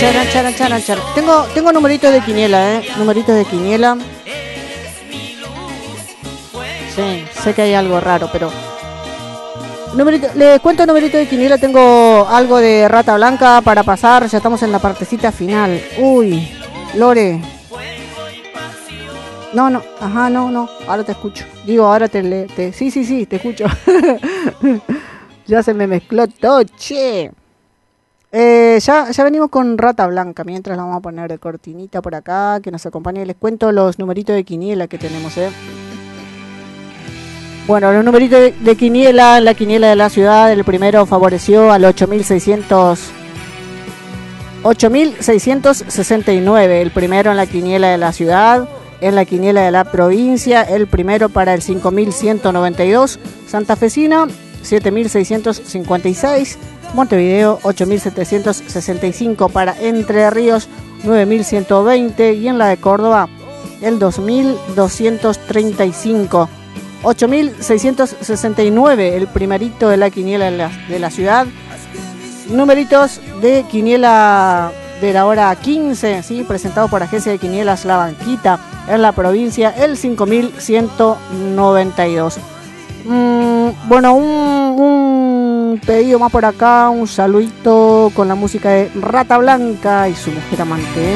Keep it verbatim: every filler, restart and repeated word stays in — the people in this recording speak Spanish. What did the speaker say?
charan, charan, charan, charan. Tengo, tengo numeritos de quiniela, eh. Numeritos de quiniela. Sí, sé que hay algo raro, pero... Numerito, les cuento numerito de quiniela. Tengo algo de Rata Blanca para pasar. Ya estamos en la partecita final. Uy, Lore. No, no, ajá, no, no. Ahora te escucho. Digo, ahora te... Le, te sí, sí, sí, te escucho. Ya se me mezcló todo, che. Eh, ya, ya venimos con Rata Blanca. Mientras la vamos a poner de cortinita por acá, que nos acompañe. Les cuento los numeritos de quiniela que tenemos, eh. Bueno, los numeritos de, de quiniela, la quiniela de la ciudad, el primero favoreció al ocho mil seiscientos sesenta y nueve, el primero en la quiniela de la ciudad. En la quiniela de la provincia, el primero para el cinco mil ciento noventa y dos, santafesina siete mil seiscientos cincuenta y seis, Montevideo ocho mil setecientos sesenta y cinco, para Entre Ríos nueve mil ciento veinte y en la de Córdoba el dos mil doscientos treinta y cinco. ocho mil seiscientos sesenta y nueve, el primerito de la quiniela de la, de la ciudad. Numeritos de quiniela de la hora quince, ¿sí? Presentado por Agencia de Quinielas La Banquita. En la provincia, el cinco mil ciento noventa y dos. Mm, bueno, un, un pedido más por acá, un saludito con la música de Rata Blanca y su mujer amante.